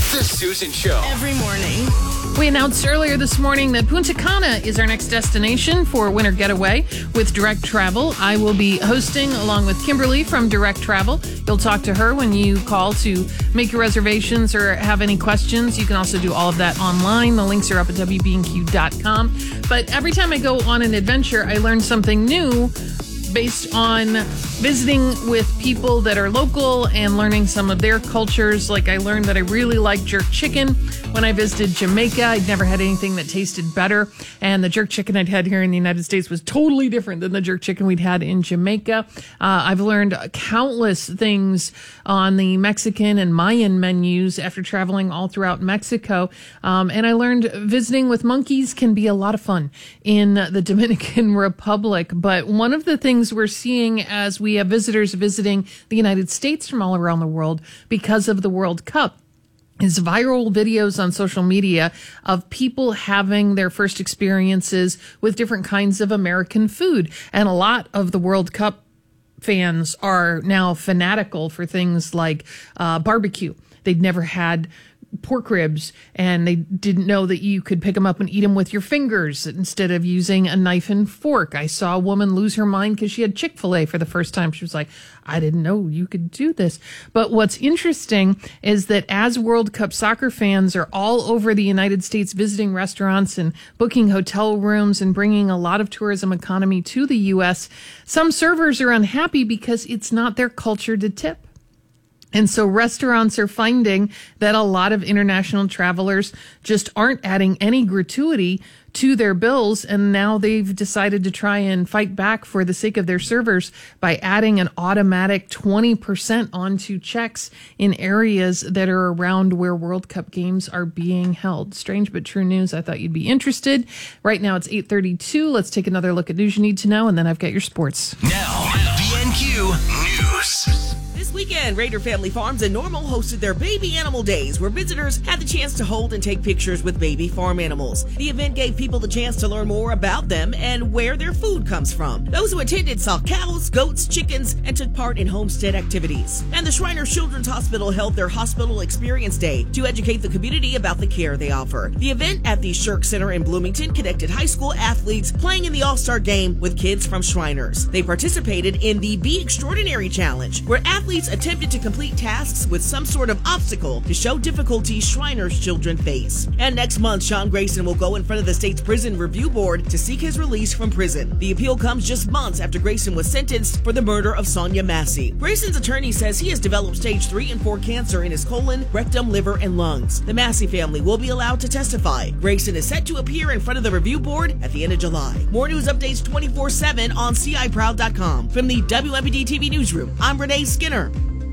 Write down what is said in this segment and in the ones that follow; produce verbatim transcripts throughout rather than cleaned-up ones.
The Susan Show. Every morning. We announced earlier this morning that Punta Cana is our next destination for a winter getaway with Direct Travel. I will be hosting along with Kimberly from Direct Travel. You'll talk to her when you call to make your reservations or have any questions. You can also do all of that online. The links are up at W B N Q dot com. But every time I go on an adventure, I learn something new based on visiting with people that are local and learning some of their cultures. Like I learned that I really like jerk chicken when I visited Jamaica. I'd never had anything that tasted better. And the jerk chicken I'd had here in the United States was totally different than the jerk chicken we'd had in Jamaica. Uh, I've learned countless things on the Mexican and Mayan menus after traveling all throughout Mexico. Um, and I learned visiting with monkeys can be a lot of fun in the Dominican Republic. But one of the things we're seeing as we have visitors visiting the United States from all around the world because of the World Cup is viral videos on social media of people having their first experiences with different kinds of American food. And a lot of the World Cup fans are now fanatical for things like uh, barbecue. They'd never had pork ribs, and they didn't know that you could pick them up and eat them with your fingers instead of using a knife and fork. I saw a woman lose her mind because she had Chick-fil-A for the first time. She was like, I didn't know you could do this. But what's interesting is that as World Cup soccer fans are all over the United States visiting restaurants and booking hotel rooms and bringing a lot of tourism economy to the U S, some servers are unhappy because it's not their culture to tip. And so restaurants are finding that a lot of international travelers just aren't adding any gratuity to their bills. And now they've decided to try and fight back for the sake of their servers by adding an automatic twenty percent onto checks in areas that are around where World Cup games are being held. Strange but true news. I thought you'd be interested. Right now it's eight thirty-two. Let's take another look at news you need to know, and then I've got your sports. Now, B N Q News. This weekend, Raider Family Farms in Normal hosted their Baby Animal Days, where visitors had the chance to hold and take pictures with baby farm animals. The event gave people the chance to learn more about them and where their food comes from. Those who attended saw cows, goats, chickens, and took part in homestead activities. And the Shriners Children's Hospital held their Hospital Experience Day to educate the community about the care they offer. The event at the Shirk Center in Bloomington connected high school athletes playing in the All-Star Game with kids from Shriners. They participated in the Be Extraordinary Challenge, where athletes attempted to complete tasks with some sort of obstacle to show difficulties Shriners children face. And next month, Sean Grayson will go in front of the state's prison review board to seek his release from prison. The appeal comes just months after Grayson was sentenced for the murder of Sonia Massey. Grayson's attorney says he has developed stage three and four cancer in his colon, rectum, liver, and lungs. The Massey family will be allowed to testify. Grayson is set to appear in front of the review board at the end of July. More news updates twenty-four seven on C I Proud dot com. From the W M P D T V Newsroom, I'm Renee Skinner.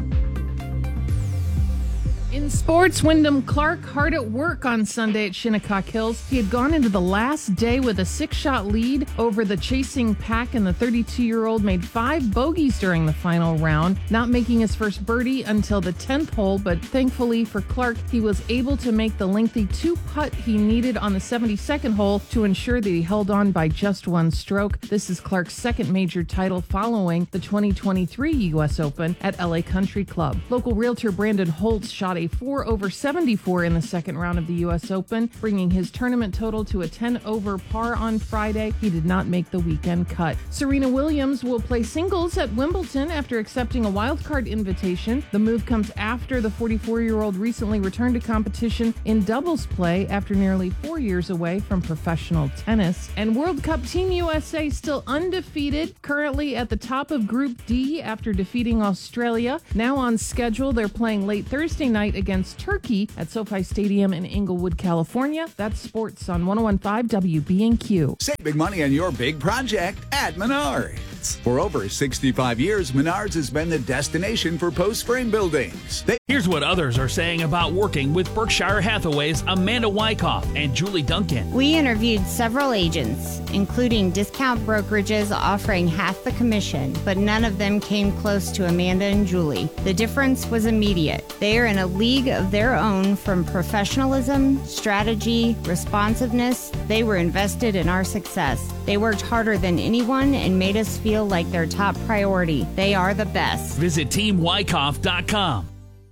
In sports, Wyndham Clark hard at work on Sunday at Shinnecock Hills. He had gone into the last day with a six-shot lead over the chasing pack, and the thirty-two-year-old made five bogeys during the final round, not making his first birdie until the tenth hole. But thankfully for Clark, he was able to make the lengthy two-putt he needed on the seventy-second hole to ensure that he held on by just one stroke. This is Clark's second major title following the twenty twenty-three U S Open at L A Country Club. Local realtor Brandon Holtz shot a four over seventy-four in the second round of the U S Open, bringing his tournament total to a ten over par on Friday. He did not make the weekend cut. Serena Williams will play singles at Wimbledon after accepting a wildcard invitation. The move comes after the forty-four-year-old recently returned to competition in doubles play after nearly four years away from professional tennis. And World Cup Team U S A still undefeated, currently at the top of Group D after defeating Australia. Now on schedule, they're playing late Thursday night against Turkey at SoFi Stadium in Inglewood, California. That's sports on one oh one point five W B N Q. Save big money on your big project at Menards. For over sixty-five years, Menards has been the destination for post-frame buildings. They- Here's what others are saying about working with Berkshire Hathaway's Amanda Wyckoff and Julie Duncan. We interviewed several agents, including discount brokerages offering half the commission, but none of them came close to Amanda and Julie. The difference was immediate. They are in a league of their own from professionalism, strategy, responsiveness. They were invested in our success. They worked harder than anyone and made us feel like their top priority. They are the best. Visit team wyckoff dot com.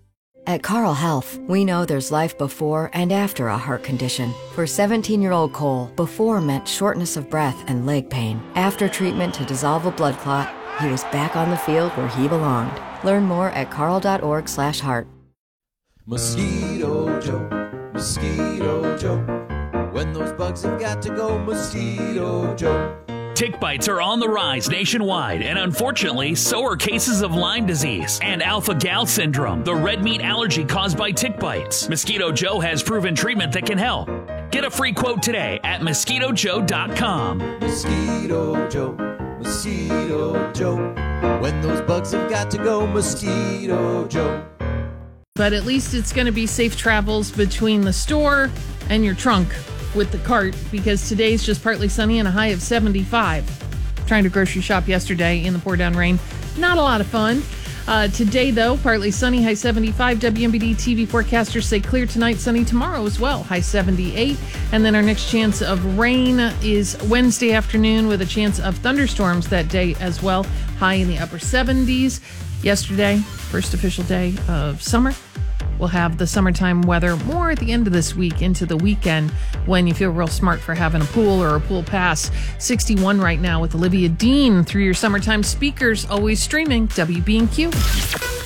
At Carle Health, we know there's life before and after a heart condition. For seventeen-year-old Cole, before meant shortness of breath and leg pain. After treatment to dissolve a blood clot, he was back on the field where he belonged. Learn more at carle.org slash heart. Mosquito Joe, Mosquito Joe. When those bugs have got to go, Mosquito Joe. Tick bites are on the rise nationwide, and unfortunately, so are cases of Lyme disease and alpha-gal syndrome, the red meat allergy caused by tick bites. Mosquito Joe has proven treatment that can help. Get a free quote today at mosquito joe dot com. Mosquito Joe, Mosquito Joe. When those bugs have got to go, Mosquito Joe. But at least it's going to be safe travels between the store and your trunk with the cart, because today's just partly sunny and a high of seventy-five. Trying to grocery shop yesterday in the pour down rain. Not a lot of fun. Uh, today, though, partly sunny, high seventy-five. W M B D T V forecasters say clear tonight, sunny tomorrow as well, high seventy-eight. And then our next chance of rain is Wednesday afternoon with a chance of thunderstorms that day as well, high in the upper seventies. Yesterday, first official day of summer. We'll have the summertime weather more at the end of this week into the weekend when you feel real smart for having a pool or a pool pass. sixty-one right now with Olivia Dean through your summertime speakers, always streaming W B and Q.